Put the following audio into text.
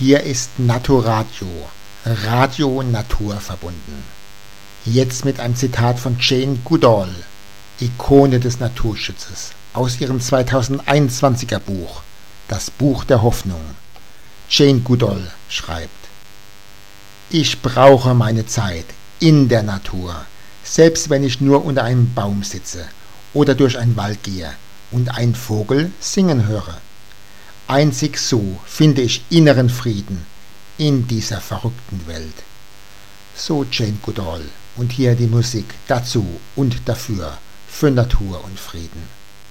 Hier ist Naturadio, Radio Natur verbunden. Jetzt mit einem Zitat von Jane Goodall, Ikone des Naturschutzes, aus ihrem 2021er Buch, Das Buch der Hoffnung. Jane Goodall schreibt: Ich brauche meine Zeit in der Natur, selbst wenn ich nur unter einem Baum sitze oder durch einen Wald gehe und einen Vogel singen höre. Einzig so finde ich inneren Frieden in dieser verrückten Welt. So Jane Goodall, und hier die Musik dazu und dafür für Natur und Frieden.